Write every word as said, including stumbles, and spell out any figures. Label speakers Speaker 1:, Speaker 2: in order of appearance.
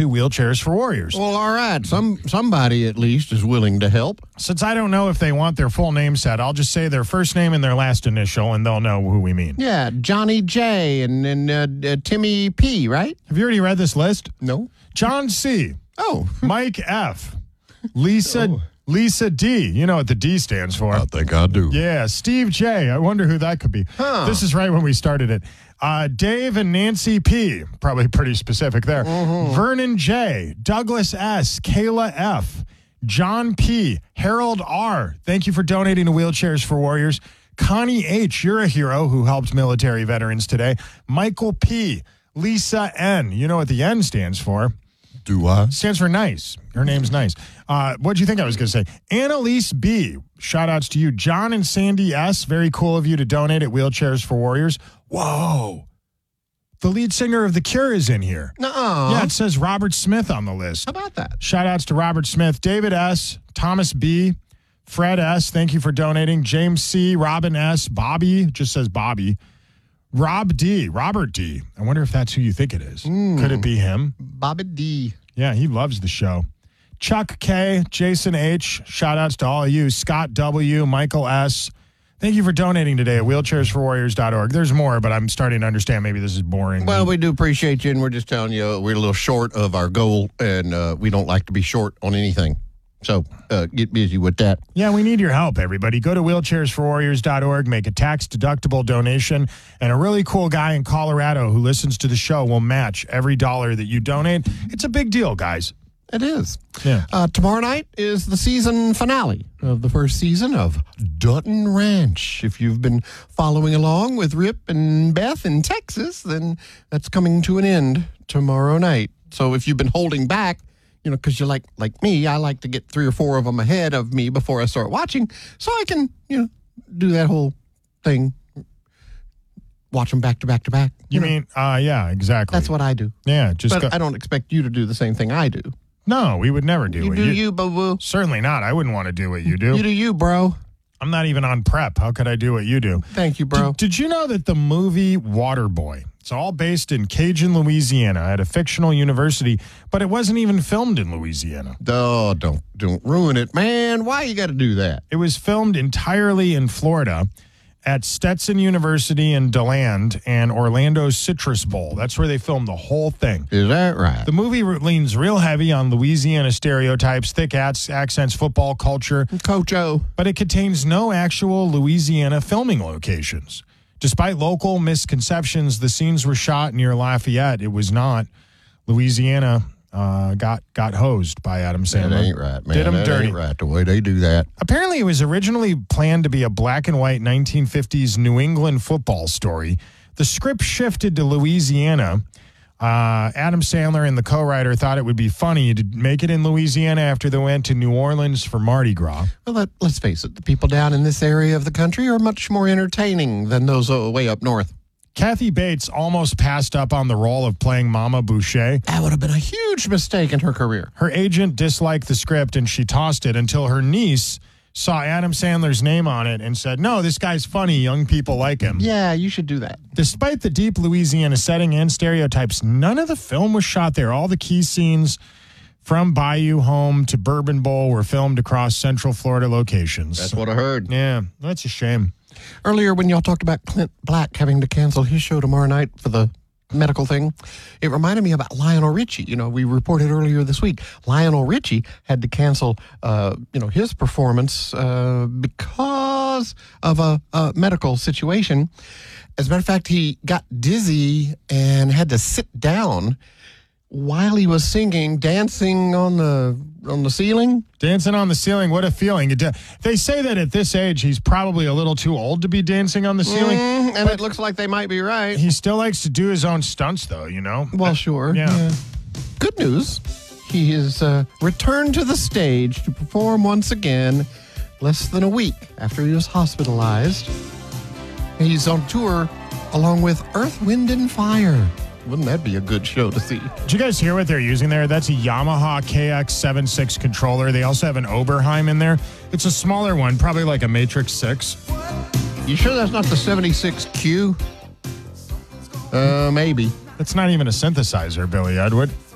Speaker 1: to Wheelchairs for Warriors.
Speaker 2: Well, all right. Some somebody at least is willing to help.
Speaker 1: Since I don't know if they want their full name said, I'll just say their first name and their last initial, and they'll know who we mean.
Speaker 2: Yeah, Johnny J and, and uh, uh, Timmy P, right?
Speaker 1: Have you already read this list?
Speaker 2: No.
Speaker 1: John C.
Speaker 2: Oh.
Speaker 1: Mike F. Lisa
Speaker 2: Oh.
Speaker 1: Lisa D. You know what the D stands for.
Speaker 2: I think I do.
Speaker 1: Yeah, Steve J. I wonder who that could be.
Speaker 2: Huh.
Speaker 1: This is right when we started it. Uh, Dave and Nancy P. Probably pretty specific there.
Speaker 2: Mm-hmm.
Speaker 1: Vernon J. Douglas S. Kayla F. John P. Harold R. Thank you for donating to Wheelchairs for Warriors. Connie H. You're a hero who helped military veterans today. Michael P. Lisa N. You know what the N stands for.
Speaker 2: Do I?
Speaker 1: Stands for nice. Her name's nice. Uh, what'd you think I was going to say? Annalise B. Shout outs to you. John and Sandy S. Very cool of you to donate at Wheelchairs for Warriors. Whoa. The lead singer of The Cure is in here.
Speaker 2: Nuh-uh.
Speaker 1: Yeah, it says Robert Smith on the list.
Speaker 2: How about that?
Speaker 1: Shout outs to Robert Smith. David S. Thomas B. Fred S. Thank you for donating. James C. Robin S. Bobby. Just says Bobby. Rob D. Robert D. I wonder if that's who you think it is.
Speaker 2: Mm.
Speaker 1: Could it be him?
Speaker 2: Bobby D.
Speaker 1: Yeah, he loves the show. Chuck K, Jason H, shout outs to all of you. Scott W, Michael S. Thank you for donating today at wheelchairs for warriors dot org. There's more, but I'm starting to understand maybe this is boring.
Speaker 2: Well, we do appreciate you, and we're just telling you we're a little short of our goal, and uh, we don't like to be short on anything. So uh, get busy with that.
Speaker 1: Yeah, we need your help, everybody. Go to wheelchairs for warriors dot org, make a tax-deductible donation, and a really cool guy in Colorado who listens to the show will match every dollar that you donate. It's a big deal, guys.
Speaker 2: It is.
Speaker 1: Yeah.
Speaker 2: Uh, tomorrow night is the season finale of the first season of Dutton Ranch. If you've been following along with Rip and Beth in Texas, then that's coming to an end tomorrow night. So if you've been holding back, you know, because you're like like me, I like to get three or four of them ahead of me before I start watching, so I can, you know, do that whole thing, watch them back to back to back.
Speaker 1: You,
Speaker 2: You know,
Speaker 1: mean, uh, yeah, exactly.
Speaker 2: that's what I do.
Speaker 1: Yeah, just
Speaker 2: But
Speaker 1: go.
Speaker 2: I don't expect you to do the same thing I do.
Speaker 1: No, we would never do
Speaker 2: You
Speaker 1: what
Speaker 2: do you, boo-boo.
Speaker 1: Certainly not. I wouldn't want to do what you do.
Speaker 2: You do you, bro.
Speaker 1: I'm not even on prep. How could I do what you do?
Speaker 2: Thank you, bro.
Speaker 1: Did, did you know that the movie Waterboy, it's all based in Cajun, Louisiana, at a fictional university, but it wasn't even filmed in Louisiana.
Speaker 2: Oh, don't don't ruin it, man. Why you got to do that?
Speaker 1: It was filmed entirely in Florida at Stetson University in DeLand and Orlando's Citrus Bowl. That's where they filmed the whole thing.
Speaker 2: Is that right?
Speaker 1: The movie leans real heavy on Louisiana stereotypes, thick accents, football culture,
Speaker 2: Coach O.
Speaker 1: but it contains no actual Louisiana filming locations. Despite local misconceptions, the scenes were shot near Lafayette. It was not. Louisiana uh, got got hosed by Adam Sandler.
Speaker 2: That ain't right, man.
Speaker 1: Did him
Speaker 2: that
Speaker 1: dirty.
Speaker 2: ain't right the way they do that.
Speaker 1: Apparently, it was originally planned to be a black and white nineteen fifties New England football story. The script shifted to Louisiana. Uh, Adam Sandler and the co-writer thought it would be funny to make it in Louisiana after they went to New Orleans for Mardi Gras.
Speaker 2: Well, let, let's face it. The people down in this area of the country are much more entertaining than those uh, way up north.
Speaker 1: Kathy Bates almost passed up on the role of playing Mama Boucher.
Speaker 2: That would have been a huge mistake in her career.
Speaker 1: Her agent disliked the script and she tossed it until her niece saw Adam Sandler's name on it and said, no, this guy's funny. Young people like him.
Speaker 2: Yeah, you should do that.
Speaker 1: Despite the deep Louisiana setting and stereotypes, none of the film was shot there. All the key scenes from Bayou Home to Bourbon Bowl were filmed across Central Florida locations.
Speaker 2: That's what I heard.
Speaker 1: Yeah, that's a shame.
Speaker 2: Earlier, when y'all talked about Clint Black having to cancel his show tomorrow night for the medical thing, it reminded me about Lionel Richie. You know, we reported earlier this week, Lionel Richie had to cancel, uh, you know, his performance uh, because of a, a medical situation. As a matter of fact, he got dizzy and had to sit down while he was singing, dancing on the on the ceiling.
Speaker 1: Dancing on the ceiling, what a feeling. It, they say that at this age, he's probably a little too old to be dancing on the ceiling.
Speaker 2: Mm, and it looks like they might be right.
Speaker 1: He still likes to do his own stunts, though, you know?
Speaker 2: Well, sure.
Speaker 1: Yeah.
Speaker 2: yeah. Good news. He has uh, returned to the stage to perform once again less than a week after he was hospitalized. He's on tour along with Earth, Wind, and Fire. Wouldn't that be a good show to see?
Speaker 1: Did you guys hear what they're using there? That's a Yamaha K X seventy-six controller. They also have an Oberheim in there. It's a smaller one, probably like a Matrix six.
Speaker 2: You sure that's not the seventy-six Q? Uh, maybe.
Speaker 1: That's not even a synthesizer, Billy Edward.